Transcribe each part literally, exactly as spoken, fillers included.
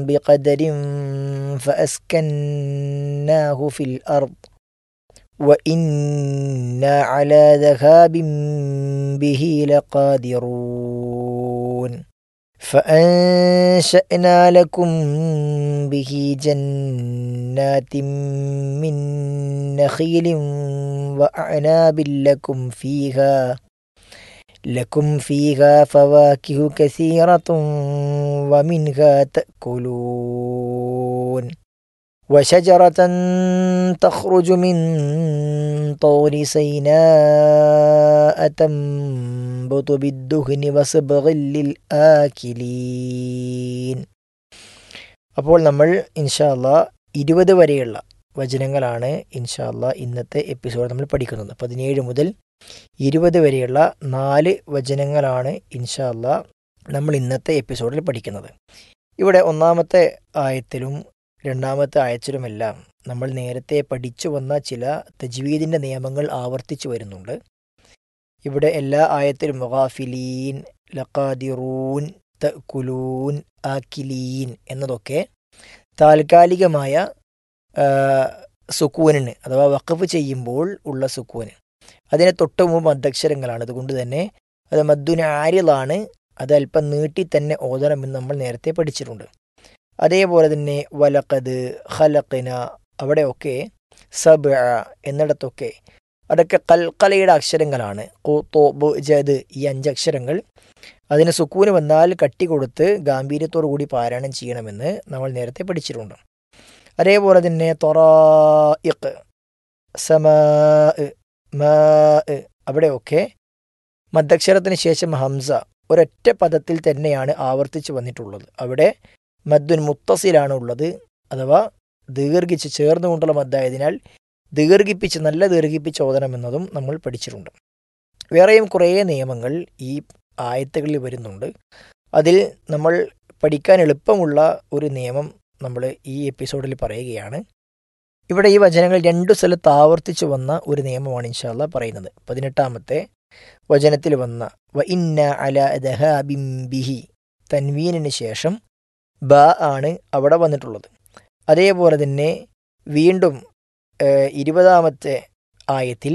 بقدر فأسكناه في الأرض وإنا على ذهاب به لقادرون فأنشأنا لكم به جنات من نخيل وأعناب لكم فيها لكم فيها فواكه كثيرة ومنها تأكلون وشجرة تخرج من طور سيناء تنبت بالدهن وصبغ للآكلين. അപ്പോൾ നമ്മൾ ഇൻഷാ അല്ലാഹ് ഇരുപത് വരെയുള്ള വചനങ്ങളാണ് ഇൻഷാ അല്ലാഹ് ഇന്നത്തെ എപ്പിസോഡ് നമ്മൾ പഠിക്കുന്നത്. പതിനേഴ് മുതൽ ഇരുപത് വരെയുള്ള നാല് വചനങ്ങളാണ് ഇൻഷാ അല്ലാഹ് നമ്മൾ ഇന്നത്തെ എപ്പിസോഡിൽ പഠിക്കുന്നത്. ഇവിടെ ഒന്നാമത്തെ ആയത്തിലും രണ്ടാമത്തെ ആയത്തിലുമെല്ലാം നമ്മൾ നേരത്തെ പഠിച്ചു വന്ന ചില തജ്വീദിൻ്റെ നിയമങ്ങൾ ആവർത്തിച്ചു വരുന്നുണ്ട്. ഇവിടെ എല്ലാ ആയത്തിലും ഗാഫിലീൻ, ലഖാദിറൂൻ, തഅ്കുലൂൻ, ആക്കിലീൻ എന്നതൊക്കെ താൽക്കാലികമായ സുക്കൂനിന് അഥവാ വഖഫ് ചെയ്യുമ്പോൾ ഉള്ള സുക്കൂന്, അതിനെ തൊട്ട് മുമ്പ് മദ്ദക്ഷരങ്ങളാണ്. അതുകൊണ്ട് തന്നെ അത് മദ്ദുന ആരിലാണ്, അത് അല്പം നീട്ടി തന്നെ ഓതണമെന്ന് നമ്മൾ നേരത്തെ പഠിച്ചിട്ടുണ്ട്. അതേപോലെ തന്നെ വലഖദ്, ഖലഖ്ന, അവിടെയൊക്കെ സബ്അ എന്നിടത്തൊക്കെ അതൊക്കെ ഖൽഖലയുടെ അക്ഷരങ്ങളാണ്. ഖു, തു, ബ്, ജദ് ഈ അഞ്ചക്ഷരങ്ങൾ അതിന് സുക്കൂന് വന്നാൽ കട്ടി കൊടുത്ത് ഗാംഭീര്യത്തോടു കൂടി പാരായണം ചെയ്യണമെന്ന് നമ്മൾ നേരത്തെ പഠിച്ചിട്ടുണ്ട്. അതേപോലെ തന്നെ ത്വറായിഖ്, സമാ, മാ, അവിടെയൊക്കെ മദ്ദക്ഷരത്തിന് ശേഷം ഹംസ ഒരൊറ്റ പദത്തിൽ തന്നെയാണ് ആവർത്തിച്ച് വന്നിട്ടുള്ളത്. അവിടെ മദ്ദുൻ മുത്തസിലാണ് ഉള്ളത്, അഥവാ ദീർഘിച്ച് ചേർന്നുകൊണ്ടുള്ള മദ്ദായതിനാൽ ദീർഘിപ്പിച്ച് നല്ല ദീർഘിപ്പിച്ച് ഓതണമെന്നതും നമ്മൾ പഠിച്ചിട്ടുണ്ട്. വേറെയും കുറേ നിയമങ്ങൾ ഈ ആയത്തുകളിൽ വരുന്നുണ്ട്. അതിൽ നമ്മൾ പഠിക്കാൻ എളുപ്പമുള്ള ഒരു നിയമം നമ്മൾ ഈ എപ്പിസോഡിൽ പറയുകയാണ്. ഇവിടെ ഈ വചനങ്ങൾ രണ്ടു സ്ഥലത്ത് ആവർത്തിച്ചു വന്ന ഒരു നിയമമാണ് ഇൻഷാ അല്ലാഹ് പറയുന്നത്. പതിനെട്ടാമത്തെ വചനത്തിൽ വന്ന വ ഇന്ന അല ദഹാബിൻ ബിഹി, തൻവീനിന് ശേഷം ബ ആണ് അവിടെ വന്നിട്ടുള്ളത്. അതേപോലെ തന്നെ വീണ്ടും ഇരുപതാമത്തെ ആയത്തിൽ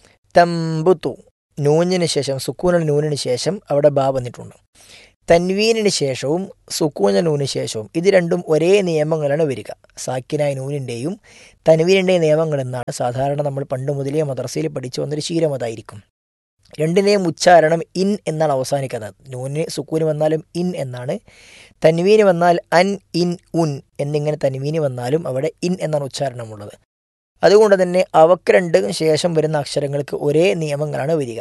തംബുതു, നൂനിന് ശേഷം സുക്കൂനൽ നൂനിന് ശേഷം അവിടെ ബ വന്നിട്ടുണ്ട്. തൻവീനിന് ശേഷവും സുക്കൂന നൂനിന് ശേഷവും ഇത് രണ്ടും ഒരേ നിയമങ്ങളാണ് വരിക. സാക്കിനായ നൂനിൻ്റെയും തൻവീനിൻ്റെയും നിയമങ്ങൾ എന്നാണ് സാധാരണ നമ്മൾ പണ്ട് മുതലേ മദ്രസയിൽ പഠിച്ചു വന്നൊരു ശീലം അതായിരിക്കും. രണ്ടിനെയും ഉച്ചാരണം ഇൻ എന്നാണ് അവസാനിക്കുന്നത്. നൂന് സുക്കൂന് വന്നാലും ഇൻ എന്നാണ്, തൻവീന് വന്നാൽ അൻ, ഇൻ, ഉൻ എന്നിങ്ങനെ തൻവീന് വന്നാലും അവിടെ ഇൻ എന്നാണ് ഉച്ചാരണമുള്ളത്. അതുകൊണ്ട് തന്നെ അവക്ക് രണ്ടും ശേഷം വരുന്ന അക്ഷരങ്ങൾക്ക് ഒരേ നിയമങ്ങളാണ് വരിക.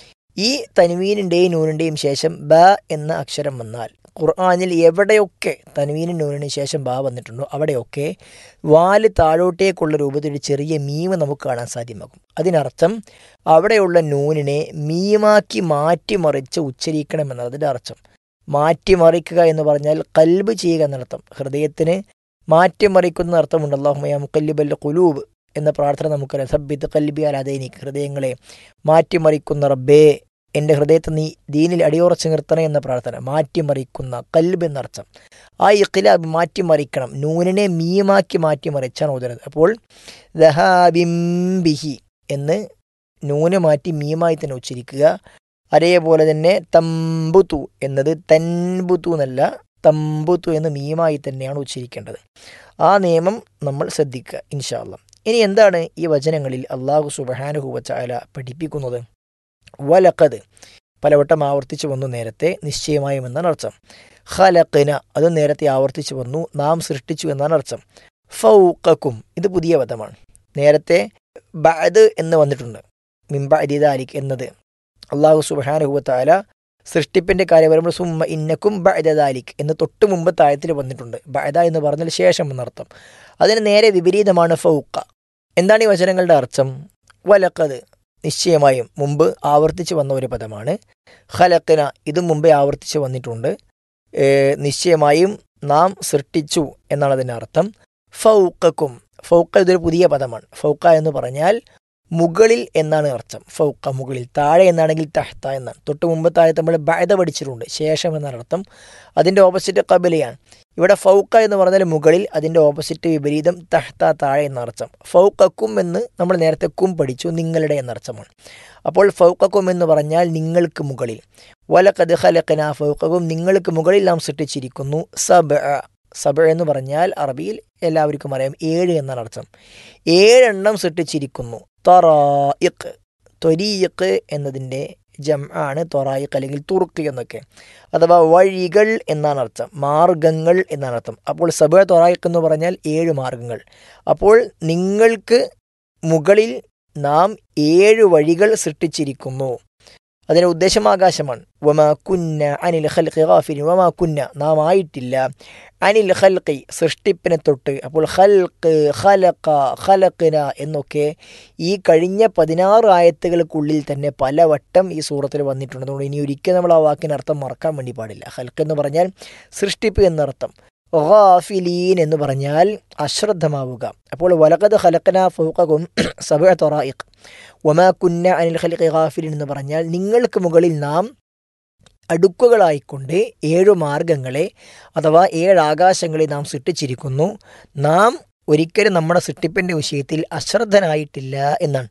ഈ തൻവീനിൻ്റെയും നൂനിൻ്റെയും ശേഷം ബ എന്ന അക്ഷരം വന്നാൽ ഖുർആനിൽ എവിടെയൊക്കെ തൻവീനും നൂനിന് ശേഷം ബ വന്നിട്ടുണ്ടോ അവിടെയൊക്കെ വാല് താഴോട്ടേക്കുള്ള രൂപത്തിൽ ഒരു ചെറിയ മീമ് നമുക്ക് കാണാൻ സാധ്യമാകും. അതിനർത്ഥം അവിടെയുള്ള നൂനിനെ മീമാക്കി മാറ്റിമറിച്ച് ഉച്ചരിക്കണമെന്നാണ് അതിൻ്റെ അർത്ഥം. മാറ്റിമറിക്കുക എന്ന് പറഞ്ഞാൽ ഖൽബ് ചെയ്യുക എന്നർത്ഥം. ഹൃദയത്തിന് മാറ്റിമറിക്കുന്ന അർത്ഥമുണ്ട്. അല്ലാഹുമ്മ യാ മുഖല്ലിബൽ ഖുലൂബ് എന്ന പ്രാർത്ഥന നമുക്കറിയാം. സബ്ബിത് ഖൽബി അലാ ദീനിക്, ഹൃദയങ്ങളെ മാറ്റിമറിക്കുന്ന റബ്ബേ എൻ്റെ ഹൃദയത്തെ നീ ദീനിൽ അടിയുറച്ച് നിർത്തണേ എന്ന പ്രാർത്ഥന. മാറ്റിമറിക്കുന്ന ഖൽബ് എന്നർത്ഥം. ആ ഇഖ്ലാബ് മാറ്റിമറിക്കണം, നൂനിനെ മീമാക്കി മാറ്റിമറിച്ചാണ് ഓതുന്നത്. അപ്പോൾ ദഹാബിൻ ബിഹി എന്ന് നൂന് മാറ്റി മീമായി തന്നെ ഉച്ചരിക്കുക. അതേപോലെ തന്നെ തംബുതു എന്നത് തൻബുതു എന്നല്ല, തംബുതു എന്ന് മീമായി തന്നെയാണ് ഉച്ചരിക്കേണ്ടത്. ആ നിയമം നമ്മൾ ശ്രദ്ധിക്കുക ഇൻഷാ അല്ലാഹ്. ഇനി എന്താണ് ഈ വചനങ്ങളിൽ അല്ലാഹു സുബ്ഹാനഹു വ തആല പഠിപ്പിക്കുന്നത്? വലഖദ് പലവട്ടം ആവർത്തിച്ചു വന്നു നേരത്തെ, നിശ്ചയമായും എന്നാണ് അർത്ഥം. ഖലഖ്ന അത് നേരത്തെ ആവർത്തിച്ചു വന്നു, നാം സൃഷ്ടിച്ചു എന്നാണ് അർത്ഥം. ഫൗഖക്കും ഇത് പുതിയ പദമാണ്. നേരത്തെ ബഅദ് എന്ന് വന്നിട്ടുണ്ട്, മിൻ ബഅദി ദാലിക് എന്നത്. അല്ലാഹു സുബ്ഹാനഹു വ തആല സൃഷ്ടിപ്പിൻ്റെ കാര്യം വരുമ്പോൾ സുമ്മ ഇന്നക്കും ബഅദ ദാലിക് എന്ന് തൊട്ട് മുമ്പ് താഴത്തിൽ വന്നിട്ടുണ്ട്. ബഅദ എന്ന് പറഞ്ഞാൽ ശേഷം എന്നർത്ഥം. അതിന് നേരെ വിപരീതമാണ് ഫൗഖ. എന്താണ് ഈ വചനങ്ങളുടെ അർത്ഥം? വലഖദ് നിശ്ചയമായും മുമ്പ് ആവർത്തിച്ച് വന്ന ഒരു പദമാണ്. ഖലഖ്ന ഇതും മുമ്പേ ആവർത്തിച്ച് വന്നിട്ടുണ്ട്. നിശ്ചയമായും നാം സൃഷ്ടിച്ചു എന്നാണ് അതിൻ്റെ അർത്ഥം. ഫൗഖക്കും, ഫൗഖ ഇതൊരു പുതിയ പദമാണ്. ഫൗഖ എന്ന് പറഞ്ഞാൽ മുകളിൽ എന്നാണ് അർത്ഥം. ഫൗഖ മുകളിൽ, താഴെ എന്നാണെങ്കിൽ തഹ്ത എന്നാണ്. തൊട്ട് മുമ്പ് താഴെ നമ്മൾ ബഅദ പഠിച്ചിട്ടുണ്ട്, ശേഷം എന്നാണ് അർത്ഥം. അതിൻ്റെ ഓപ്പോസിറ്റ് ഖബലയാണ്. ഇവിടെ ഫൗക്ക എന്ന് പറഞ്ഞാൽ മുകളിൽ, അതിൻ്റെ ഓപ്പോസിറ്റ് വിപരീതം തഹ്ത താഴെ എന്നർത്ഥം. ഫൗക്കക്കും എന്ന് നമ്മൾ നേരത്തെ കും പഠിച്ചു, നിങ്ങളുടെ എന്നർത്ഥമാണ്. അപ്പോൾ ഫൗക്കക്കും എന്ന് പറഞ്ഞാൽ നിങ്ങൾക്ക് മുകളിൽ. വലഖദ് ഖലഖനാ ഫൗക്കക്കും, നിങ്ങൾക്ക് മുകളിൽ നാം സൃഷ്ടിച്ചിരിക്കുന്നു. സബ്അ, സബ്അ എന്ന് പറഞ്ഞാൽ അറബിയിൽ എല്ലാവർക്കും അറിയാം ഏഴ് എന്നാണ് അർത്ഥം. ഏഴെണ്ണം സൃഷ്ടിച്ചിരിക്കുന്നു. ത്വറായിഖ്, ത്വരീഖ് എന്നതിൻ്റെ ജം ആണ് ത്വറായിഖ് അല്ലെങ്കിൽ തുറുക്ക് എന്നൊക്കെ, അഥവാ വഴികൾ എന്നാണ് അർത്ഥം, മാർഗങ്ങൾ എന്നാണ് അർത്ഥം. അപ്പോൾ സബ്അ ത്വറായിഖ് എന്ന് പറഞ്ഞാൽ ഏഴ് മാർഗങ്ങൾ. അപ്പോൾ നിങ്ങൾക്ക് മുകളിൽ നാം ഏഴ് വഴികൾ സൃഷ്ടിച്ചിരിക്കുന്നു. അതിൻ്റെ ഉദ്ദേശം ആകാശമാണ്. വമാ കുന്ന അനിൽ ഖൽഖി ഗാഫിലിൻ, വമാ കുന്ന നാം ആയിട്ടില്ല, അനിൽ ഖൽഖി സൃഷ്ടിപ്പിനെ തൊട്ട്. അപ്പോൾ ഖൽഖ്, ഖലഖ, ഖലഖ്ന എന്നൊക്കെ ഈ കഴിഞ്ഞ പതിനാറ് ആയത്തുകൾക്കുള്ളിൽ തന്നെ പലവട്ടം ഈ സൂറത്തിൽ വന്നിട്ടുണ്ട്. അതുകൊണ്ട് ഇനി ഒരിക്കലും നമ്മൾ ആ വാക്കിന് അർത്ഥം മറക്കാൻ വേണ്ടി പാടില്ല. ഖൽഖ് എന്ന് പറഞ്ഞാൽ സൃഷ്ടിപ്പ് എന്നർത്ഥം. ഗാഫിലീൻ എന്ന് പറഞ്ഞാൽ അശ്രദ്ധമാവുക. അപ്പോൾ വലഖദ് ഖലഖനാ ഫൗഖകും സബ്അ ത്വറായിഖ് വമാ കുന്ന അനിൽ ഖൽഖി ഗാഫിലിൻ എന്ന് പറഞ്ഞാൽ നിങ്ങൾക്ക് മുകളിൽ നാം അടുക്കുകളായിക്കൊണ്ട് ഏഴു മാർഗങ്ങളെ അഥവാ ഏഴ് ആകാശങ്ങളെ നാം സൃഷ്ടിച്ചിരിക്കുന്നു. നാം ഒരിക്കലും നമ്മുടെ സൃഷ്ടിപ്പിൻ്റെ വിഷയത്തിൽ അശ്രദ്ധനായിട്ടില്ല എന്നാണ്.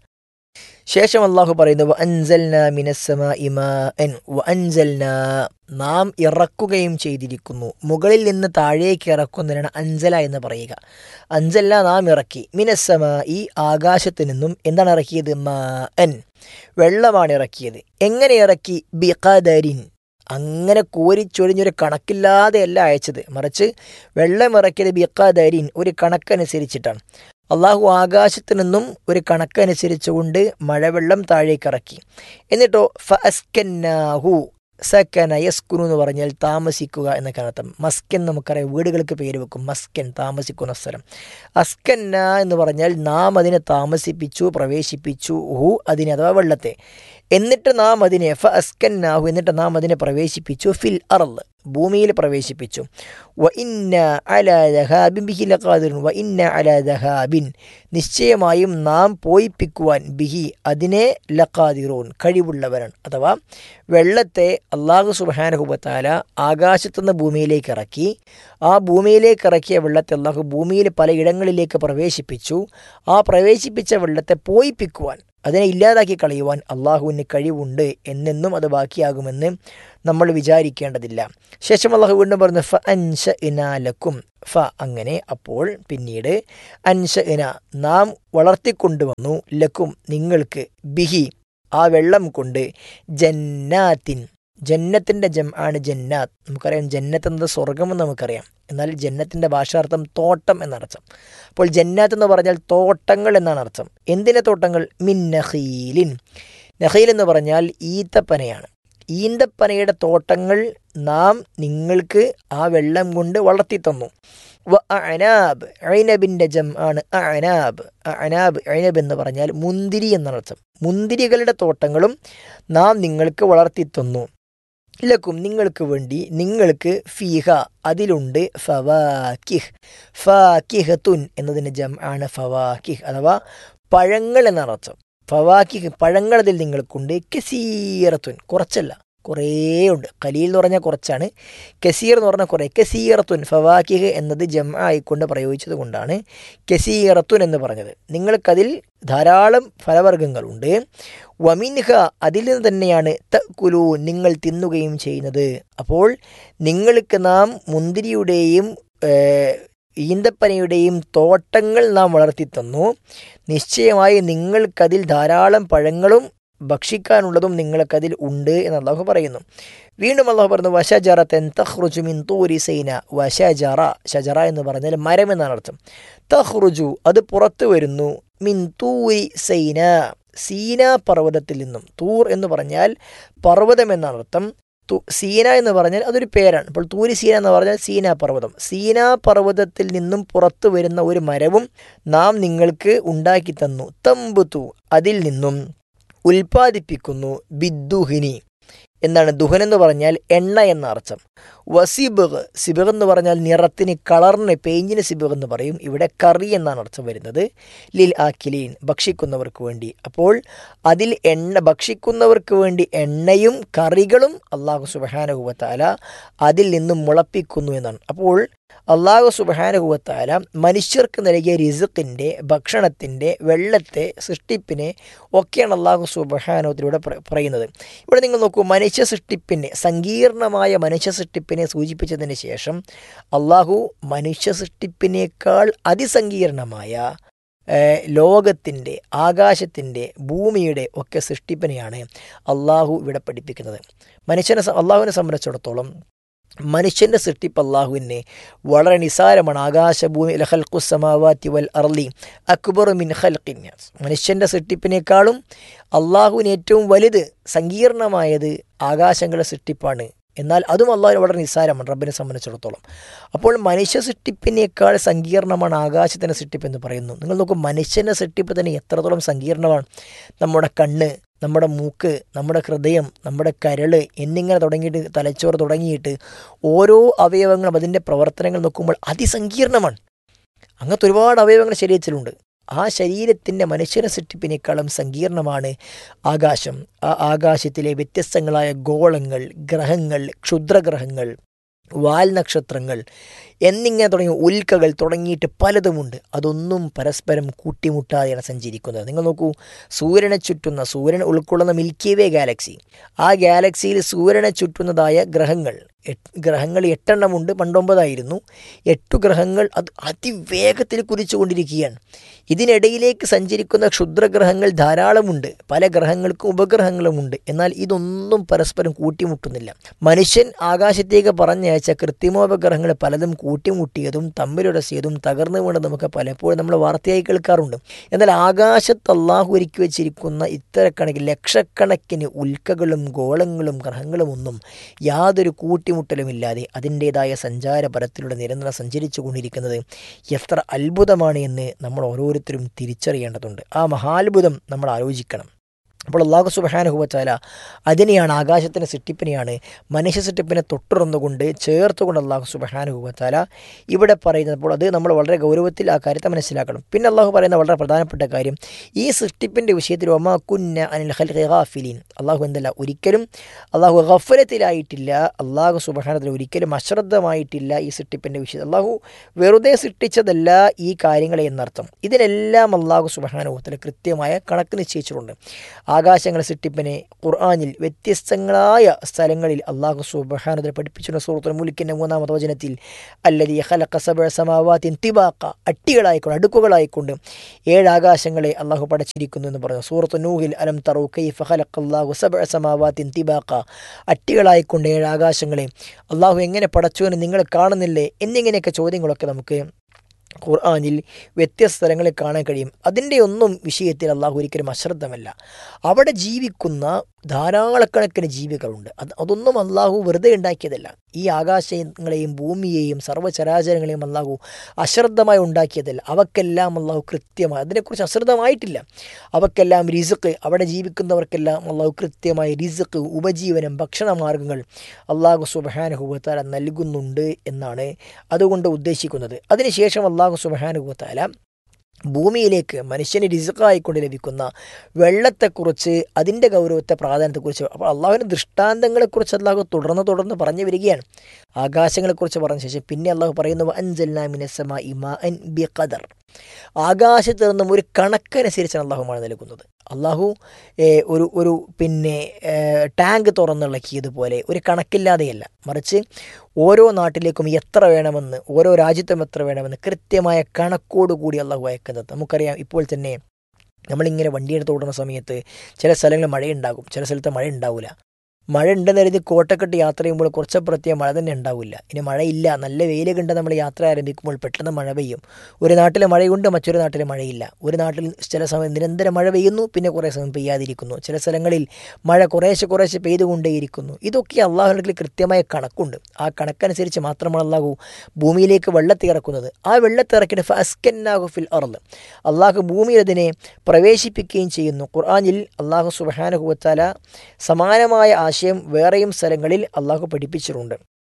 ശേഷം അള്ളാഹു പറയുന്നു വഅൻസൽനാ മിനസ്സമാഇ മാഅൻ വഅൻസൽനാ, നാം ഇറക്കുകയും ചെയ്തിരിക്കുന്നു. മുകളിൽ നിന്ന് താഴേക്ക് ഇറക്കുന്നതിനാണ് അൻസല എന്ന് പറയുക. അൻസൽനാ നാം ഇറക്കി, മിനസ്സമാഇ ആകാശത്ത് നിന്നും എന്താണ് ഇറക്കിയത്? മാഅൻ വെള്ളമാണ് ഇറക്കിയത്. എങ്ങനെ ഇറക്കി? ബിഖദരിൻ, അങ്ങനെ കോരിച്ചൊരിഞ്ഞൊരു കണക്കില്ലാതെയല്ല അയച്ചത്, മറിച്ച് വെള്ളം ഇറക്കിയത് ബിഖദരിൻ ഒരു കണക്കനുസരിച്ചിട്ടാണ്. അള്ളാഹു ആകാശത്ത് നിന്നും ഒരു കണക്കനുസരിച്ചുകൊണ്ട് മഴവെള്ളം താഴേക്ക് ഇറക്കി. എന്നിട്ടോ ഫഅസ്കന്നാഹു, സക്കന യസ്കുനു എന്ന് പറഞ്ഞാൽ താമസിക്കുക എന്നൊക്കെ അർത്ഥം. മസ്കൻ നമുക്കറിയാം, വീടുകൾക്ക് പേര് വെക്കും, മസ്കൻ താമസിക്കുന്ന സ്ഥലം. അസ്കന്ന എന്ന് പറഞ്ഞാൽ നാം അതിനെ താമസിപ്പിച്ചു, പ്രവേശിപ്പിച്ചു, ഹു അതിനെ അഥവാ വെള്ളത്തെ. എന്നിട്ട് നാം അതിനെ ഫ അസ്കന്നാഹു എന്നിട്ട് നാം അതിനെ പ്രവേശിപ്പിച്ചു, ഫിൽ അർള് ഭൂമിയിൽ പ്രവേശിപ്പിച്ചു. വ ഇന്ന അലാ ദഹാബിൻ ബിഹി ലഖാദിറുൻ, വ ഇന്ന അലാ ദഹാബിൻ നിശ്ചയമായും നാം പോയിപ്പിക്കുവാൻ, ബിഹി അതിനെ ലഖാദിറൂൻ കഴിവുള്ളവരാണ്. അഥവാ വെള്ളത്തെ അള്ളാഹു സുബ്ഹാനഹു വ തആല ആകാശത്തുനിന്ന് ഭൂമിയിലേക്ക് ഇറക്കി. ആ ഭൂമിയിലേക്ക് ഇറക്കിയ വെള്ളത്തെ അള്ളാഹു ഭൂമിയിൽ പലയിടങ്ങളിലേക്ക് പ്രവേശിപ്പിച്ചു. ആ പ്രവേശിപ്പിച്ച വെള്ളത്തെ പോയിപ്പിക്കുവാൻ, അതിനെ ഇല്ലാതാക്കി കളയുവാൻ അള്ളാഹുവിന് കഴിവുണ്ട്. എന്നെന്നും അത് ബാക്കിയാകുമെന്ന് നമ്മൾ വിചാരിക്കേണ്ടതില്ല. ശേഷം അള്ളാഹു വീണ്ടും പറഞ്ഞു ഫ അൻശഅനാ ലക്കും, ഫ അങ്ങനെ അപ്പോൾ പിന്നീട്, അൻശഅന നാം വളർത്തിക്കൊണ്ടുവന്നു, ലക്കും നിങ്ങൾക്ക്, ബിഹി ആ വെള്ളം കൊണ്ട്, ജന്നാത്തിൻ ജന്നത്തിൻ്റെ ജം ആണ് ജന്നാത്ത്. നമുക്കറിയാം ജന്നത്ത് എന്നത് സ്വർഗമെന്ന് നമുക്കറിയാം. എന്നാൽ ജന്നത്തിൻ്റെ ഭാഷാർത്ഥം തോട്ടം എന്നർത്ഥം. അപ്പോൾ ജന്നാത്ത് എന്ന് പറഞ്ഞാൽ തോട്ടങ്ങൾ എന്നാണ് അർത്ഥം. എന്തിൻ്റെ തോട്ടങ്ങൾ? മിൻ നഖീലിൻ, നഖീൽ എന്ന് പറഞ്ഞാൽ ഈത്തപ്പനയാണ്. ഈന്തപ്പനയുടെ തോട്ടങ്ങൾ നാം നിങ്ങൾക്ക് ആ വെള്ളം കൊണ്ട് വളർത്തി തന്നു. വ അനാബ്, ഐനബിൻ്റെ ജം ആണ് അനാബ്. അനാബ് ഐനബ് എന്ന് പറഞ്ഞാൽ മുന്തിരി എന്നർത്ഥം. മുന്തിരികളുടെ തോട്ടങ്ങളും നാം നിങ്ങൾക്ക് വളർത്തി തന്നു. ലക്കും നിങ്ങൾക്ക് വേണ്ടി, നിങ്ങൾക്ക്, ഫീഹ അതിലുണ്ട്, ഫവാക്കിഹ് ഫാക്കിഹത്തുൻ എന്നതിൻ്റെ ജം ആണ് ഫവാക്കിഹ് അഥവാ പഴങ്ങൾ എന്നർത്ഥം. ഫവാക്കിഹ് പഴങ്ങൾ അതിൽ നിങ്ങൾക്കുണ്ട്. കസീറത്തുൻ കുറച്ചല്ല, കുറേ ഉണ്ട്. ഖലീൽ എന്ന് പറഞ്ഞാൽ കുറച്ചാണ്, കസീർ എന്ന് പറഞ്ഞാൽ കുറേ. കസീറത്തുൻ ഫവാക്കിഹ് എന്നത് ജം ആയിക്കൊണ്ട് പ്രയോഗിച്ചത് കൊണ്ടാണ് കസീറത്തുൻ എന്ന് പറഞ്ഞത്. നിങ്ങൾക്കതിൽ ധാരാളം ഫലവർഗ്ഗങ്ങളുണ്ട്. വമിൻഹ അതിൽ നിന്ന് തന്നെയാണ് തഅ്കുലൂ നിങ്ങൾ തിന്നുകയും ചെയ്യുന്നത്. അപ്പോൾ നിങ്ങൾക്ക് നാം മുന്തിരിയുടെയും ഈന്തപ്പനയുടെയും തോട്ടങ്ങൾ നാം വളർത്തി തന്നു. നിശ്ചയമായി നിങ്ങൾക്കതിൽ ധാരാളം പഴങ്ങളും ഭക്ഷിക്കാനുള്ളതും നിങ്ങൾക്കതിൽ ഉണ്ട് എന്ന് അല്ലാഹു പറയുന്നു. വീണ്ടും അല്ലാഹു പറഞ്ഞു വശജറതൻ തഖ്റുജു മിൻ തൂരി സൈന. വശജറ, ഷജറ എന്ന് പറഞ്ഞാൽ മരം എന്നാണ് അർത്ഥം. തഖ്റുജു അത് പുറത്തു വരുന്നു, മിൻ തൂരി സൈന സീന പർവ്വതത്തിൽ നിന്നും. തൂർ എന്ന് പറഞ്ഞാൽ പർവ്വതം എന്നാണ് അർത്ഥം. സീന എന്ന് പറഞ്ഞാൽ അതൊരു പേരാണ്. അപ്പോൾ തൂരി സീന എന്ന് പറഞ്ഞാൽ സീന പർവ്വതം. സീന പർവ്വതത്തിൽ നിന്നും പുറത്തു വരുന്ന ഒരു മരവും നാം നിങ്ങൾക്ക് ഉണ്ടാക്കി തന്നു. തമ്പുതു അതിൽ നിന്നും ഉൽപ്പാദിപ്പിക്കുന്നു, ബിദ്ദുഹിനി എന്താണ് ദുഹൻ എന്ന് പറഞ്ഞാൽ എണ്ണ എന്ന അർത്ഥം. വസിബ് സിബഗ് എന്ന് പറഞ്ഞാൽ നിറത്തിന്, കളറിന്, പെയിന്റിന് സിബഗ് എന്ന് പറയും. ഇവിടെ കറി എന്നാണ് അർത്ഥം വരുന്നത്. ലിൽ ആക്കിലീൻ ഭക്ഷിക്കുന്നവർക്ക് വേണ്ടി. അപ്പോൾ അതിൽ എണ്ണ ഭക്ഷിക്കുന്നവർക്ക് വേണ്ടി എണ്ണയും കറികളും അല്ലാഹു സുബ്ഹാനഹു വ തആല അതിൽ നിന്നും മുളപ്പിക്കുന്നു എന്നാണ്. അപ്പോൾ അള്ളാഹു സുബ്ഹാനഹു വ തആല മനുഷ്യർക്ക് നൽകിയ റിസ്ക്കിൻ്റെ, ഭക്ഷണത്തിൻ്റെ, വെള്ളത്തെ, സൃഷ്ടിപ്പിനെ ഒക്കെയാണ് അള്ളാഹു സുബ്ഹാനഹു വ തആലയുടെ പറയുന്നത്. ഇവിടെ നിങ്ങൾ നോക്കൂ, മനുഷ്യ സൃഷ്ടിപ്പിനെ, സങ്കീർണമായ മനുഷ്യ സൃഷ്ടിപ്പിനെ സൂചിപ്പിച്ചതിന് ശേഷം അള്ളാഹു മനുഷ്യ സൃഷ്ടിപ്പിനേക്കാൾ അതിസങ്കീർണമായ ലോകത്തിൻ്റെ, ആകാശത്തിൻ്റെ, ഭൂമിയുടെ ഒക്കെ സൃഷ്ടിപ്പിനെയാണ് അള്ളാഹു ഇവിടെ പഠിപ്പിക്കുന്നത്. മനുഷ്യനെ അള്ളാഹുവിനെ സംബന്ധിച്ചിടത്തോളം മനുഷ്യൻ്റെ സൃഷ്ടിപ്പ് അള്ളാഹുവിനെ വളരെ നിസാരമാണ്. ആകാശഭൂമി ലഖൽഖുസ് സമാവാതി വൽ അർളി അക്ബറു മിൻ ഖൽഖിൻ നാസ്. മനുഷ്യൻ്റെ സൃഷ്ടിപ്പിനേക്കാളും അള്ളാഹുവിന് ഏറ്റവും വലുത്, സങ്കീർണമായത് ആകാശങ്ങളുടെ സൃഷ്ടിപ്പാണ്. എന്നാൽ അതും അള്ളാഹുവിന് വളരെ നിസ്സാരമാണ് റബ്ബിനെ സംബന്ധിച്ചിടത്തോളം. അപ്പോൾ മനുഷ്യ സൃഷ്ടിപ്പിനേക്കാൾ സങ്കീർണമാണ് ആകാശത്തിൻ്റെ സൃഷ്ടിപ്പ് എന്ന് പറയുന്നു. നിങ്ങൾ നോക്കൂ, മനുഷ്യൻ്റെ സൃഷ്ടിപ്പ് തന്നെ എത്രത്തോളം സങ്കീർണമാണ്. നമ്മുടെ കണ്ണ്, നമ്മുടെ മൂക്ക്, നമ്മുടെ ഹൃദയം, നമ്മുടെ കരള് എന്നിങ്ങനെ തുടങ്ങിയിട്ട് തലച്ചോറ് തുടങ്ങിയിട്ട് ഓരോ അവയവങ്ങളും അതിൻ്റെ പ്രവർത്തനങ്ങൾ നോക്കുമ്പോൾ അതിസങ്കീർണമാണ്. അങ്ങനത്തെ ഒരുപാട് അവയവങ്ങൾ ശരീരത്തിലുണ്ട്. ആ ശരീരത്തിൻ്റെ, മനുഷ്യനെ സൃഷ്ടിപ്പിനേക്കാളും സങ്കീർണമാണ് ആകാശം. ആ ആകാശത്തിലെ വ്യത്യസ്തങ്ങളായ ഗോളങ്ങൾ, ഗ്രഹങ്ങൾ, ക്ഷുദ്രഗ്രഹങ്ങൾ, വാൽ നക്ഷത്രങ്ങൾ എന്നിങ്ങനെ തുടങ്ങിയ ഉൽക്കകൾ തുടങ്ങിയിട്ട് പലതുമുണ്ട്. അതൊന്നും പരസ്പരം കൂട്ടിമുട്ടാതെയാണ് സഞ്ചരിക്കുന്നത്. നിങ്ങൾ നോക്കൂ, സൂര്യനെ ചുറ്റുന്ന, സൂര്യൻ ഉൾക്കൊള്ളുന്ന മിൽക്കി വേ ഗാലക്സി, ആ ഗാലക്സിയിൽ സൂര്യനെ ചുറ്റുന്നതായ ഗ്രഹങ്ങൾ, ഗ്രഹങ്ങൾ എട്ടെണ്ണമുണ്ട്, പണ്ടൊമ്പതായിരുന്നു. എട്ടു ഗ്രഹങ്ങൾ അത് അതിവേഗത്തിൽ കുതിച്ചുകൊണ്ടിരിക്കുകയാണ്. ഇതിനിടയിലേക്ക് സഞ്ചരിക്കുന്ന ക്ഷുദ്രഗ്രഹങ്ങൾ ധാരാളമുണ്ട്. പല ഗ്രഹങ്ങൾക്കും ഉപഗ്രഹങ്ങളുമുണ്ട്. എന്നാൽ ഇതൊന്നും പരസ്പരം കൂട്ടിമുട്ടുന്നില്ല. മനുഷ്യൻ ആകാശത്തേക്ക് പറഞ്ഞയച്ച കൃത്രിമോപഗ്രഹങ്ങൾ പലതും കൂട്ടിമുട്ടിയതും തമ്മിലുരസിയതും തകർന്നു വീണതും നമുക്ക് പലപ്പോഴും നമ്മൾ വാർത്തയായി കേൾക്കാറുണ്ട്. എന്നാൽ ആകാശത്ത് അള്ളാഹു ഒരുക്കി വെച്ചിരിക്കുന്ന ഇത്തരക്കണക്കിന് ലക്ഷക്കണക്കിന് ഉൽക്കകളും ഗോളങ്ങളും ഗ്രഹങ്ങളും ഒന്നും യാതൊരു കൂട്ടിമുട്ടലുമില്ലാതെ അതിൻ്റേതായ സഞ്ചാരപരത്തിലൂടെ നിരന്തരം സഞ്ചരിച്ചു കൊണ്ടിരിക്കുന്നത് എത്ര അത്ഭുതമാണ് എന്ന് നമ്മൾ ഓരോരുത്തരും തിരിച്ചറിയേണ്ടതുണ്ട്. ആ മഹാത്ഭുതം നമ്മൾ ആലോചിക്കണം. അപ്പോൾ അല്ലാഹു സുബ്ഹാനഹു വ തആല അതിനെയാണ്, ആകാശത്തിൻ്റെ സൃഷ്ടിപ്പിനെയാണ് മനുഷ്യ സൃഷ്ടിപ്പിനെ തൊട്ടുറന്നുകൊണ്ട് ചേർത്തുകൊണ്ട് അല്ലാഹു സുബ്ഹാനഹു വ തആല ഇവിടെ പറയുന്നത്. അപ്പോൾ അത് നമ്മൾ വളരെ ഗൗരവത്തിൽ ആ കാര്യത്തെ മനസ്സിലാക്കണം. പിന്നെ അല്ലാഹു പറയുന്ന വളരെ പ്രധാനപ്പെട്ട കാര്യം, ഈ സൃഷ്ടിപ്പിൻ്റെ വിഷയത്തിൽ വമാ കുന്ന അനിൽ ഖൽഖി ഗാഫിലീൻ, അല്ലാഹു എന്തല്ല ഒരിക്കലും അല്ലാഹു ഗഫലത്തിലായിട്ടില്ല, അല്ലാഹു സുബ്ഹാനഹു വ തആല ഒരിക്കലും അശ്രദ്ധമായിട്ടില്ല ഈ സൃഷ്ടിപ്പിൻ്റെ വിഷയത്തിൽ. അല്ലാഹു വെറുതെ സൃഷ്ടിച്ചതല്ല ഈ കാര്യങ്ങളെ എന്നർത്ഥം. ഇതിനെല്ലാം അല്ലാഹു സുബ്ഹാനഹു വ തആല കൃത്യമായ കണക്ക് നിശ്ചയിച്ചിട്ടുണ്ട്. ആകാശങ്ങളെ സൃഷ്ടിപ്പിനെ ഖുർആനിൽ വ്യത്യസ്തങ്ങളായ സ്ഥലങ്ങളിൽ അല്ലാഹു സുബ്ഹാനഹു വ തആല പഠിപ്പിച്ചിട്ടുണ്ട്. സൂറത്തുൽ മുൽക്കിൻ്റെ മൂന്നാമത്തെ വചനത്തിൽ അല്ലദീ ഖലഖ സബഅ സമാവാതിൻ തിബാഖ, അട്ടികളായിക്കൊണ്ട്, അടുക്കുകളായിക്കൊണ്ട് ഏഴ് ആകാശങ്ങളെ അല്ലാഹു പടച്ചിരിക്കുന്നു എന്ന് പറഞ്ഞു. സൂറത്തു നൂഹിൽ അലം തറൂ കൈഫ ഖലഖല്ലാഹു സബഅ സമാവാതിൻ തിബാഖ, അട്ടികളായിക്കൊണ്ട് ഏഴ് ആകാശങ്ങളെ അല്ലാഹു എങ്ങനെ പടച്ചു എന്ന് നിങ്ങൾ കാണുന്നില്ലേ എന്നിങ്ങനെയൊക്കെ ചോദ്യങ്ങളൊക്കെ നമുക്ക് ഖുർആനിൽ വ്യത്യസ്ത സ്ഥലങ്ങളിൽ കാണാൻ കഴിയും. അതിൻ്റെ ഒന്നും വിഷയത്തിൽ അല്ലാഹു ഒരിക്കലും അശ്രദ്ധമല്ല. അവിടെ ജീവിക്കുന്ന ധാരാളക്കണക്കിന് ജീവികളുണ്ട്. അത് അതൊന്നും അല്ലാഹു വെറുതെ ഉണ്ടാക്കിയതല്ല. ഈ ആകാശങ്ങളെയും ഭൂമിയെയും സർവ്വചരാചരങ്ങളെയും അല്ലാഹു അശ്രദ്ധമായി ഉണ്ടാക്കിയതല്ല. അവക്കെല്ലാം അല്ലാഹു കൃത്യമായി, അതിനെക്കുറിച്ച് അശ്രദ്ധമായിട്ടില്ല. അവക്കെല്ലാം റിസ്ക്, അവിടെ ജീവിക്കുന്നവർക്കെല്ലാം അല്ലാഹു കൃത്യമായി റിസ്ക്, ഉപജീവനം, ഭക്ഷണമാർഗ്ഗങ്ങൾ അല്ലാഹു സുബ്ഹാനഹു വ തആല നൽകുന്നുണ്ട് എന്നാണ് അതുകൊണ്ട് ഉദ്ദേശിക്കുന്നത്. അതിനുശേഷം അല്ലാഹു സുബ്ഹാനഹു വ തആല ഭൂമിയിലേക്ക് മനുഷ്യന് റിസ്ക്കായിക്കൊണ്ട് ലഭിക്കുന്ന വെള്ളത്തെക്കുറിച്ച്, അതിൻ്റെ ഗൗരവത്തെ, പ്രാധാന്യത്തെക്കുറിച്ച്, അപ്പോൾ അള്ളാഹുവിൻ്റെ ദൃഷ്ടാന്തങ്ങളെക്കുറിച്ച് അല്ലാഹു തുടർന്ന് തുടർന്ന് പറഞ്ഞു വരികയാണ്. ആകാശങ്ങളെക്കുറിച്ച് പറഞ്ഞ ശേഷം പിന്നെ അല്ലാഹു പറയുന്നു വഅൻസൽനാ മിനസ് സമാഇ മാഅൻ ബിഖദർ, ആകാശത്ത് നിന്നും ഒരു കണക്കനുസരിച്ചാണ് അല്ലാഹു മഴ നൽകുന്നത്. അല്ലാഹു ഒരു ഒരു പിന്നെ ടാങ്ക് തുറന്നിളക്കിയതുപോലെ ഒരു കണക്കില്ലാതെയല്ല, മറിച്ച് ഓരോ നാട്ടിലേക്കും എത്ര വേണമെന്ന്, ഓരോ രാജ്യത്തും എത്ര വേണമെന്ന് കൃത്യമായ കണക്കോടുകൂടി അല്ലാഹു അയക്കുന്നത്. നമുക്കറിയാം, ഇപ്പോൾ തന്നെ നമ്മളിങ്ങനെ വണ്ടിയെടുത്ത് ഓടുന്ന സമയത്ത് ചില സ്ഥലങ്ങളിൽ മഴയുണ്ടാകും, ചില സ്ഥലത്ത് മഴ ഉണ്ടാവില്ല. മഴ ഉണ്ടെന്ന് കരുതി കോട്ടക്കെട്ട് യാത്ര ചെയ്യുമ്പോൾ കുറച്ചപ്പുറത്തെ മഴ തന്നെ ഉണ്ടാവില്ല. ഇനി മഴയില്ല, നല്ല വെയിൽ കണ്ട് നമ്മൾ യാത്ര ആരംഭിക്കുമ്പോൾ പെട്ടെന്ന് മഴ പെയ്യും. ഒരു നാട്ടിൽ മഴയുണ്ട്, മറ്റൊരു നാട്ടിൽ മഴയില്ല. ഒരു നാട്ടിൽ ചില സമയം നിരന്തരം മഴ പെയ്യുന്നു, പിന്നെ കുറേ സമയം പെയ്യാതിരിക്കുന്നു. ചില സ്ഥലങ്ങളിൽ മഴ കുറേശ്ശെ കുറേശ്ശെ പെയ്തുകൊണ്ടേയിരിക്കുന്നു. ഇതൊക്കെ അള്ളാഹുവിൽ കൃത്യമായ കണക്കുണ്ട്. ആ കണക്കനുസരിച്ച് മാത്രമാണ് അള്ളാഹു ഭൂമിയിലേക്ക് വെള്ളത്തെ ഇറക്കുന്നത്. ആ വെള്ളത്തെ ഇറക്കിയിട്ട് ഫഅസ്കന്നാഹു ഫിൽ അർള്, അള്ളാഹു ഭൂമിയിൽ അതിനെ പ്രവേശിപ്പിക്കുകയും ചെയ്യുന്നു. ഖുർആനിൽ അള്ളാഹു സുബ്ഹാനഹു വ തആല സമാനമായ ആശയം വേറെയും സ്ഥലങ്ങളിൽ അള്ളാഹു പഠിപ്പിച്ചിട്ടുണ്ട്.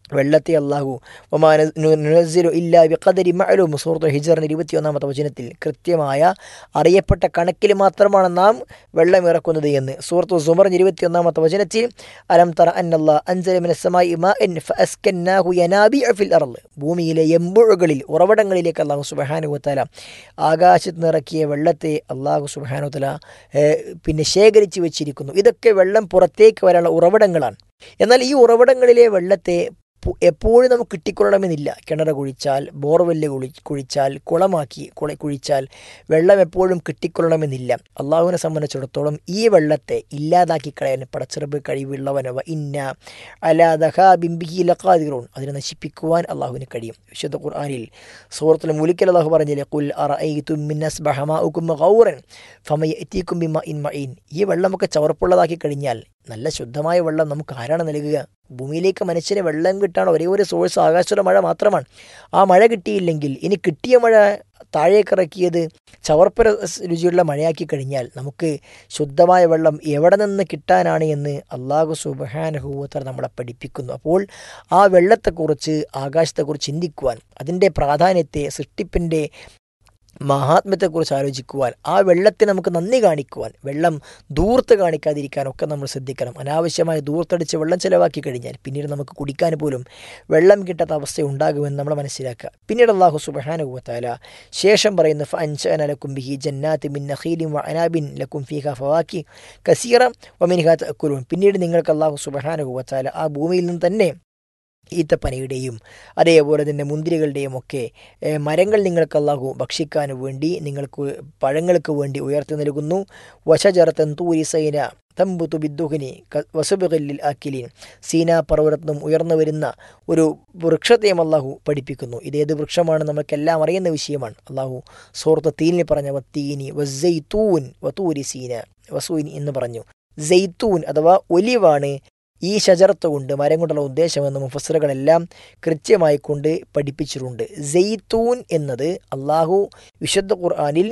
വെള്ളത്തെ അള്ളാഹു ഒമാ നുനസ്സിലു ഇല്ലാ ബിഖദരി മഅലൂം സൂറത്തുൽ ഹിജ്റിന്റെ ഇരുപത്തിയൊന്നാമത്തെ വചനത്തിൽ കൃത്യമായ അറിയപ്പെട്ട കണക്കിൽ മാത്രമാണ് നാം വെള്ളം ഇറക്കുന്നത് എന്ന്. സൂറത്തുൽ സുമറിന്റെ ഇരുപത്തിയൊന്നാമത്തെ വചനത്തിൽ അലം തറ അന്നല്ലാഹ അൻസല മിനസ് സമാഇ മാഅൻ ഫഅസ്കന്നാഹു യനാബിഅ ഫിൽ അർള്, ഭൂമിയിലെ എമ്പുഴകളിൽ ഉറവിടങ്ങളിലേക്ക് അള്ളാഹു സുബ്ഹാനഹു വ തആല ആകാശത്ത് നിറക്കിയ വെള്ളത്തെ അള്ളാഹു സുബ്ഹാനഹു വ തആല പിന്നെ ശേഖരിച്ചു വെച്ചിരിക്കുന്നു. ഇതൊക്കെ വെള്ളം പുറത്തേക്ക് വരാനുള്ള ഉറവിടങ്ങളാണ്. എന്നാൽ ഈ ഉറവിടങ്ങളിലെ വെള്ളത്തെ എപ്പോഴും നമുക്ക് കിട്ടിക്കൊള്ളണമെന്നില്ല. കിണർ കുഴിച്ചാൽ, ബോർവെല്ല് കുഴി കുഴിച്ചാൽ കുളമാക്കി കുള കുഴിച്ചാൽ വെള്ളം എപ്പോഴും കിട്ടിക്കൊള്ളണമെന്നില്ല. അള്ളാഹുവിനെ സംബന്ധിച്ചിടത്തോളം ഈ വെള്ളത്തെ ഇല്ലാതാക്കി കളയാൻ പടച്ചിറപ്പ് കഴിവുള്ളവനവ ഇന്ന അലാ ദഹാബിംബിഹി ലഖാദിറൂൻ, അതിനെ നശിപ്പിക്കുവാൻ അള്ളാഹുവിന് കഴിയും. വിശുദ്ധ ഖുർആനിൽ സൂറത്തുൽ മുൽക്കിൽ അള്ളാഹു പറഞ്ഞില്ലേ, ഖുൽ അറഅയ്തും മിൻ അസ്ബഹ മാഉകും ഗൗറൻ ഫമയഅതീകും ബിമാഇൻ മഈൻ. ഈ വെള്ളമൊക്കെ ചവർപ്പുള്ളതാക്കി കഴിഞ്ഞാൽ നല്ല ശുദ്ധമായ വെള്ളം നമുക്ക് ആരാണ് നൽകുക? ഭൂമിയിലേക്ക് മനുഷ്യന് വെള്ളം കിട്ടാൻ ഒരേ ഒരു സോഴ്സ് ആകാശത്തിലെ മഴ മാത്രമാണ്. ആ മഴ കിട്ടിയില്ലെങ്കിൽ, ഇനി കിട്ടിയ മഴ താഴേക്കിറക്കിയത് ചവർപ്പര രുചിയുള്ള മഴയാക്കി കഴിഞ്ഞാൽ നമുക്ക് ശുദ്ധമായ വെള്ളം എവിടെ നിന്ന് കിട്ടാനാണ് എന്ന് അള്ളാഹു സുബ്ഹാനഹു വ തആല നമ്മളെ പഠിപ്പിക്കുന്നു. അപ്പോൾ ആ വെള്ളത്തെക്കുറിച്ച്, ആകാശത്തെക്കുറിച്ച് ചിന്തിക്കുവാൻ, അതിൻ്റെ പ്രാധാന്യത്തെ, സൃഷ്ടിപ്പിൻ്റെ മഹാത്മ്യത്തെക്കുറിച്ച് ആലോചിക്കുവാൻ, ആ വെള്ളത്തെ നമുക്ക് നന്ദി കാണിക്കുവാൻ, വെള്ളം ദൂർത്ത് കാണിക്കാതിരിക്കാനൊക്കെ നമ്മൾ ശ്രദ്ധിക്കണം. അനാവശ്യമായി ദൂർത്തടിച്ച് വെള്ളം ചിലവാക്കി കഴിഞ്ഞാൽ പിന്നീട് നമുക്ക് കുടിക്കാൻ പോലും വെള്ളം കിട്ടാത്ത അവസ്ഥ ഉണ്ടാകുമെന്ന് നമ്മൾ മനസ്സിലാക്കുക. പിന്നീട് അല്ലാഹു സുബ്ഹാനഹു വ തആല ശേഷം പറയുന്നു, ഫഅൻശഅനാ ലക്കും ബിഹി ജന്നാത്തിൻ മിൻ നഖീലിൻ വഅനാബിൻ ലക്കും ഫീഹാ ഫവാക്കിഹ് കസീറ വമിൻഹാ തഅക്കുലൂൻ. പിന്നീട് നിങ്ങൾക്ക് അല്ലാഹു സുബ്ഹാനഹു വ തആല ആ ഭൂമിയിൽ നിന്ന് തന്നെ ഈത്തപ്പനയുടെയും അതേപോലെ തന്നെ മുന്തിരികളുടെയും ഒക്കെ മരങ്ങൾ നിങ്ങൾക്ക് അല്ലാഹു ഭക്ഷിക്കാൻ വേണ്ടി, നിങ്ങൾക്ക് പഴങ്ങൾക്ക് വേണ്ടി ഉയർത്തി നൽകുന്നു. വശജറത്തൻ തൂരി സൈന തമ്പുതു ബിദ്ദുഹ്നി വസുബിൽ ആക്കിലീൻ. സീനാ പർവ്വതത്തിൽ ഉയർന്നു വരുന്ന ഒരു വൃക്ഷത്തെയും അല്ലാഹു പഠിപ്പിക്കുന്നു. ഇതേത് വൃക്ഷമാണ് നമുക്കെല്ലാം അറിയുന്ന വിഷയമാണ്. അല്ലാഹു സൂറത്ത് തീനിൽ പറഞ്ഞ വത്തീനി വസ്സൈത്തൂൻ വതൂരി സീന വസൂനി എന്ന് പറഞ്ഞു. സൈത്തൂൻ അഥവാ ഒലിവാണ് ഈ ഷജറത്ത് കൊണ്ട്, മരം കൊണ്ടുള്ള ഉദ്ദേശമെന്ന് മുഫസ്സിറുകളെല്ലാം കൃത്യമായി കൊണ്ട് പഠിപ്പിച്ചിട്ടുണ്ട്. സൈത്തൂൻ എന്നത് അള്ളാഹു വിശുദ്ധ ഖുർആനിൽ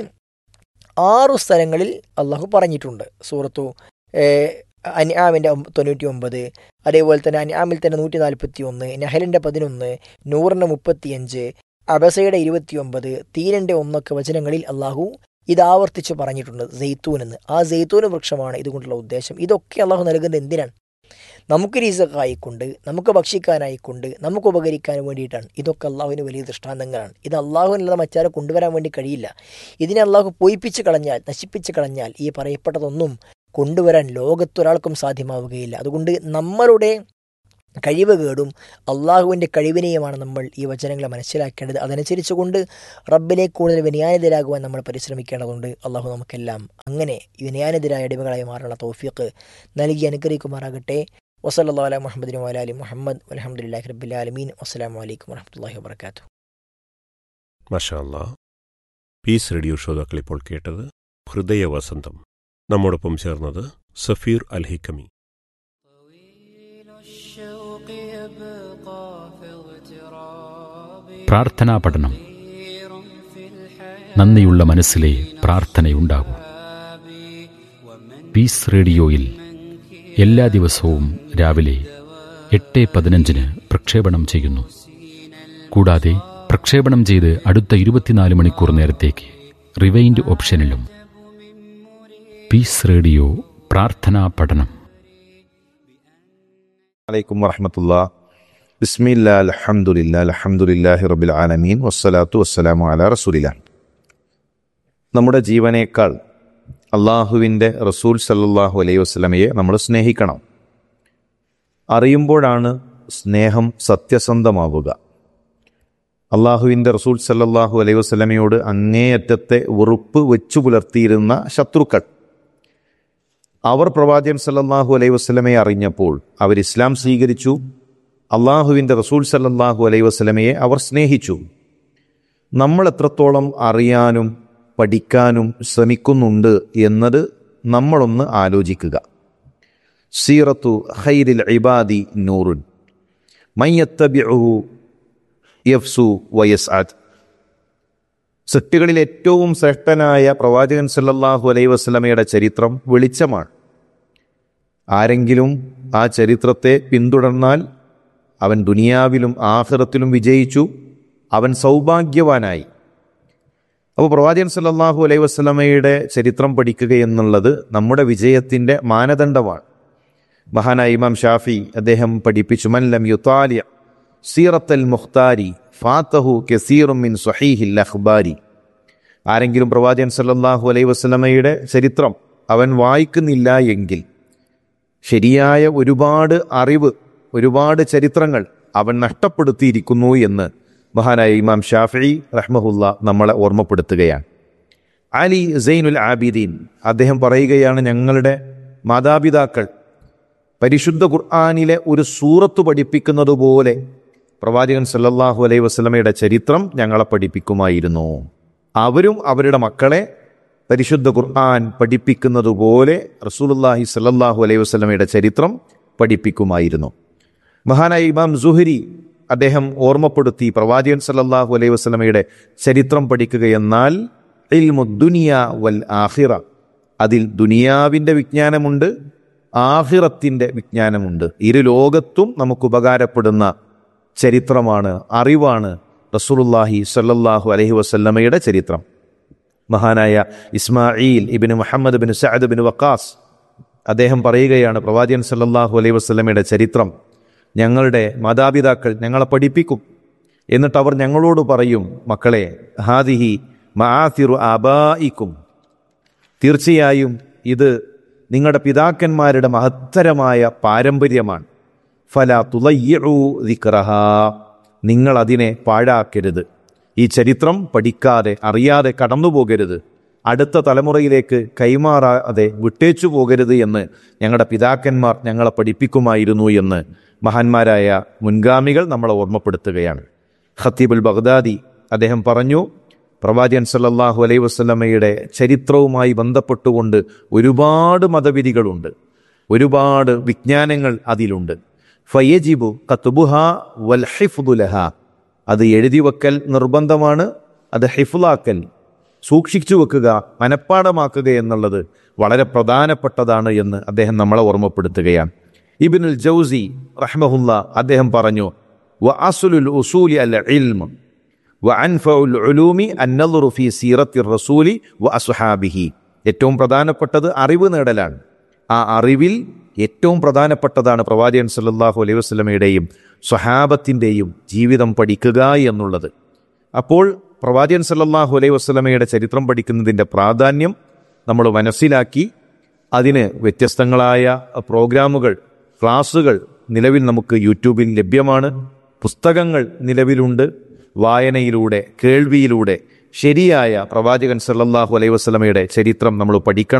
ആറു സ്ഥലങ്ങളിൽ അള്ളാഹു പറഞ്ഞിട്ടുണ്ട്. സൂറത്തു അൻആമിൻ്റെ തൊണ്ണൂറ്റി ഒമ്പത്, അതേപോലെ തന്നെ അൻആമിൽ തന്നെ നൂറ്റി നാൽപ്പത്തി ഒന്ന്, നഹലിൻ്റെ പതിനൊന്ന്, നൂറിൻ്റെ മുപ്പത്തിയഞ്ച്, അബസയുടെ ഇരുപത്തിയൊമ്പത്, തീരൻ്റെ ഒന്നൊക്കെ വചനങ്ങളിൽ അള്ളാഹു ഇത് ആവർത്തിച്ച് പറഞ്ഞിട്ടുണ്ട് സൈത്തൂൻ എന്ന്. ആ സൈത്തൂൻ വൃക്ഷമാണ് ഇതുകൊണ്ടുള്ള ഉദ്ദേശം. ഇതൊക്കെ അള്ളാഹു നൽകുന്നത് എന്തിനാണ്? നമുക്ക് റിസക്കായിക്കൊണ്ട്, നമുക്ക് ഭക്ഷിക്കാനായിക്കൊണ്ട്, നമുക്ക് ഉപകരിക്കാൻ വേണ്ടിയിട്ടാണ്. ഇതൊക്കെ അള്ളാഹുവിന് വലിയ ദൃഷ്ടാന്തങ്ങളാണ്. ഇത് അള്ളാഹുവിനല്ലാതെ മറ്റാരെ കൊണ്ടുവരാൻ വേണ്ടി കഴിയില്ല. ഇതിനെ അള്ളാഹു പൊയ്പ്പിച്ച് കളഞ്ഞാൽ, നശിപ്പിച്ച് കളഞ്ഞാൽ ഈ പറയപ്പെട്ടതൊന്നും കൊണ്ടുവരാൻ ലോകത്തൊരാൾക്കും സാധ്യമാവുകയില്ല. അതുകൊണ്ട് നമ്മളുടെ കഴിവ് കേടും അള്ളാഹുവിൻ്റെ കഴിവിനെയുമാണ് നമ്മൾ ഈ വചനങ്ങളെ മനസ്സിലാക്കേണ്ടത്. അതനുസരിച്ച് കൊണ്ട് റബ്ബിലേക്ക് കൂടുതൽ വിനയാനിതരാകുവാൻ നമ്മൾ പരിശ്രമിക്കേണ്ടതുണ്ട്. അള്ളാഹു നമുക്കെല്ലാം അങ്ങനെ വിനയാനിതരായ അടിമകളായി മാറാനുള്ള തൗഫീഖ് നൽകി അനുഗ്രഹിക്കുമാറാകട്ടെ. വസല്ലല്ലാഹു അലാ മുഹമ്മദിൻ വഅലാ ആലി മുഹമ്മദ് വൽഹംദുലില്ലാഹി റബ്ബിൽ ആലമീൻ. അസ്സലാമു അലൈക്കും വറഹ്മത്തുള്ളാഹി വബറകാതുഹു. മാഷാ അല്ലാഹ്. പീസ് റേഡിയോ ശ്രോതാക്കൾ ഇപ്പോൾ കേട്ടത് ഹൃദയവസന്തം. നമ്മോടൊപ്പം ചേർന്നത് സഫീർ അൽ ഹിക്കമി. പ്രാർത്ഥനാ പഠനം. നന്ദിയുള്ള മനസ്സിലെ പ്രാർത്ഥനയുണ്ടാകൂ. പീസ് റേഡിയോയിൽ എല്ലാ ദിവസവും രാവിലെ എട്ട് പതിനഞ്ചിന് പ്രക്ഷേപണം ചെയ്യുന്നു. കൂടാതെ പ്രക്ഷേപണം ചെയ്ത് അടുത്ത ഇരുപത്തിനാല് മണിക്കൂർ നേരത്തേക്ക് റിവൈൻഡ് ഓപ്ഷനിലും. പീസ് റേഡിയോ പ്രാർത്ഥനാ പഠനം. അലൈക്കും വറഹ്മത്തുള്ളാഹി. ബിസ്മില്ലാ അൽഹംദുലില്ലാ അൽഹംദുലില്ലാഹി റബ്ബിൽ ആലമീൻ വസ്സലാത്തു വസ്സലാമു അലാ റസൂലില്ലാഹ്. നമ്മുടെ ജീവനേക്കാൾ അള്ളാഹുവിൻ്റെ റസൂൽ സല്ലല്ലാഹു അലൈഹി വസല്ലമയെ നമ്മൾ സ്നേഹിക്കണം. അറിയുമ്പോഴാണ് സ്നേഹം സത്യസന്ധമാവുക. അള്ളാഹുവിൻ്റെ റസൂൽ സല്ലല്ലാഹു അലൈഹി വസല്ലമയോട് അങ്ങേയറ്റത്തെ വെറുപ്പ് വെച്ചു പുലർത്തിയിരുന്ന ശത്രുക്കൾ, അവർ പ്രവാചകൻ സല്ലല്ലാഹു അലൈഹി വസല്ലമയെ അറിഞ്ഞപ്പോൾ അവർ ഇസ്ലാം സ്വീകരിച്ചു. അള്ളാഹുവിൻ്റെ റസൂൽ സല്ലല്ലാഹു അലൈഹി വസല്ലമയെ അവർ സ്നേഹിച്ചു. നമ്മൾ എത്രത്തോളം അറിയാനും പഠിക്കാനും ശ്രമിക്കുന്നുണ്ട് എന്നത് നമ്മളൊന്ന് ആലോചിക്കുക. സീറത്തു ഖൈരിൽ ഇബാദി നൂറുൻ മയ്യത്തബിഉഹു യഫ്സു വയസ്അദ്. സൃഷ്ടികളിൽ ഏറ്റവും ശ്രേഷ്ഠനായ പ്രവാചകൻ സല്ലല്ലാഹു അലൈഹി വസല്ലമയുടെ ചരിത്രം വെളിച്ചമാണ്. ആരെങ്കിലും ആ ചരിത്രത്തെ പിന്തുടർന്നാൽ അവൻ ദുനിയാവിലും ആഖിറത്തിലും വിജയിച്ചു, അവൻ സൗഭാഗ്യവാനായി. അപ്പോൾ പ്രവാചകൻ സല്ലല്ലാഹു അലൈഹി വസല്ലമയുടെ ചരിത്രം പഠിക്കുക എന്നുള്ളത് നമ്മുടെ വിജയത്തിൻ്റെ മാനദണ്ഡമാണ്. മഹാനായ ഇമാം ഷാഫി അദ്ദേഹം പഠിപ്പിച്ചു, മൻ ലം യുതാലി സീറത്തൽ മുഖ്താരി ഫാതഹു കസീറും മിൻ സ്വഹീഹിൽ അഖ്ബാരി. ആരെങ്കിലും പ്രവാചകൻ സല്ലല്ലാഹു അലൈഹി വസല്ലമയുടെ ചരിത്രം അവൻ വായിക്കുന്നില്ല എങ്കിൽ ശരിയായ ഒരുപാട് അറിവ്, ഒരുപാട് ചരിത്രങ്ങൾ അവൻ നഷ്ടപ്പെടുത്തിയിരിക്കുന്നു എന്ന് മഹാനായ ഇമാം ഷാഫിഈ റഹ്മഹുല്ല നമ്മളെ ഓർമ്മപ്പെടുത്തുകയാണ്. അലി സൈനുൽ ആബിദീൻ അദ്ദേഹം പറയുകയാണ്, ഞങ്ങളുടെ മാതാപിതാക്കൾ പരിശുദ്ധ ഖുർആനിലെ ഒരു സൂറത്ത് പഠിപ്പിക്കുന്നത് പോലെ പ്രവാചകൻ സല്ലല്ലാഹു അലൈഹി വസല്ലമയുടെ ചരിത്രം ഞങ്ങളെ പഠിപ്പിക്കുമായിരുന്നു. അവരും അവരുടെ മക്കളെ പരിശുദ്ധ ഖുർആൻ പഠിപ്പിക്കുന്നത് പോലെ റസൂലുള്ളാഹി സല്ലല്ലാഹു അലൈഹി വസല്ലമയുടെ ചരിത്രം പഠിപ്പിക്കുമായിരുന്നു. മഹാനായ ഇമാം സുഹരി അദ്ദേഹം ഓർമ്മപ്പെടുത്തി, പ്രവാചകൻ സല്ലല്ലാഹു അലൈഹി വസല്ലമയുടെ ചരിത്രം പഠിക്കുക എന്നാൽ ഇൽമുദ്ദുനിയ വൽ ആഖിറ, അതിൽ ദുനിയാവിൻ്റെ വിജ്ഞാനമുണ്ട്, ആഖിറത്തിൻ്റെ വിജ്ഞാനമുണ്ട്. ഇരു ലോകത്തും നമുക്ക് ഉപകാരപ്പെടുന്ന ചരിത്രമാണ്, അറിവാണ് റസൂലുള്ളാഹി സ്വല്ലല്ലാഹു അലൈഹി വസല്ലമയുടെ ചരിത്രം. മഹാനായ Ismail Ibnu Muhammad bin Saad bin Waqas അദ്ദേഹം പറയുകയാണ്, പ്രവാചകൻ സല്ലല്ലാഹു അലൈഹി വസല്ലമയുടെ ചരിത്രം ഞങ്ങളുടെ മാതാപിതാക്കൾ ഞങ്ങളെ പഠിപ്പിക്കും. എന്നിട്ട് അവർ ഞങ്ങളോട് പറയും, മക്കളെ ഹാദിഹി മആതിറു ആബായിക്കും, തീർച്ചയായും ഇത് നിങ്ങളുടെ പിതാക്കന്മാരുടെ മഹത്തരമായ പാരമ്പര്യമാണ്. ഫലാ തുളയ്യിഉ ദിക്റഹാ, നിങ്ങൾ അതിനെ പാഴാക്കരുത്. ഈ ചരിത്രം പഠിക്കാതെ അറിയാതെ കടന്നു പോകരുത്, അടുത്ത തലമുറയിലേക്ക് കൈമാറാതെ വിട്ടേച്ചു പോകരുത് എന്ന് ഞങ്ങളുടെ പിതാക്കന്മാർ ഞങ്ങളെ പഠിപ്പിക്കുമായിരുന്നു എന്ന് മഹാന്മാരായ മുൻഗാമികൾ നമ്മളെ ഓർമ്മപ്പെടുത്തുകയാണ്. ഖത്തീബുൽ ബഗ്ദാദി അദ്ദേഹം പറഞ്ഞു, പ്രവാചകൻ സല്ലല്ലാഹു അലൈഹി വസല്ലമയുടെ ചരിത്രവുമായി ബന്ധപ്പെട്ടുകൊണ്ട് ഒരുപാട് മതവിധികളുണ്ട്, ഒരുപാട് വിജ്ഞാനങ്ങൾ അതിലുണ്ട്. ഫയജിബു ഖത്ബുഹ വൽ ഹിഫ്ദു ലഹാ, അത് എഴുതി വെക്കൽ നിർബന്ധമാണ്, അത് ഹിഫ്ലാക്കൽ സൂക്ഷിച്ചു വെക്കുക, മനഃപ്പാടമാക്കുക എന്നുള്ളത് വളരെ പ്രധാനപ്പെട്ടതാണ് എന്ന് അദ്ദേഹം നമ്മളെ ഓർമ്മപ്പെടുത്തുകയാണ്. ഇബ്നുൽ ജൗസി റഹ്മഹുല്ല അദ്ദേഹം പറഞ്ഞു, വ അസ്ലുൽ ഉസൂലി അൽ ഇൽം വ അൻഫഉൽ ഉലൂമി അന്നദറു ഫീ സീറത്തിർ റസൂലി വ അസ്ഹാബിഹി, ഏറ്റവും പ്രധാനപ്പെട്ടത് അറിവ് നേടലാണ്. ആ അറിവിൽ ഏറ്റവും പ്രധാനപ്പെട്ടതാണ് പ്രവാചകൻ സല്ലല്ലാഹു അലൈഹി വസല്ലമയുടെയും സ്വഹാബത്തിൻ്റെയും ജീവിതം പഠിക്കുക എന്നുള്ളത്. അപ്പോൾ പ്രവാചകൻ സല്ലല്ലാഹു അലൈഹി വസല്ലമയുടെ ചരിത്രം പഠിക്കുന്നതിൻ്റെ പ്രാധാന്യം നമ്മൾ മനസ്സിലാക്കി അതിന് വ്യത്യസ്തങ്ങളായ പ്രോഗ്രാമുകൾ, ക്ലാസ്സുകൾ നിലവിൽ നമുക്ക് യൂട്യൂബിൽ ലഭ്യമാണ്. പുസ്തകങ്ങൾ നിലവിലുണ്ട്. വായനയിലൂടെ, കേൾവിയിലൂടെ ശരിയായ പ്രവാചകൻ സല്ലല്ലാഹു അലൈഹി വസല്ലമയുടെ ചരിത്രം നമ്മൾ പഠിക്കണം.